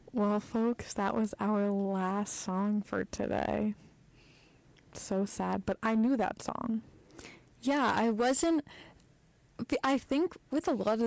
Well, folks, that was our last song for today. So sad, but I knew that song. Yeah, I wasn't. I think with a lot of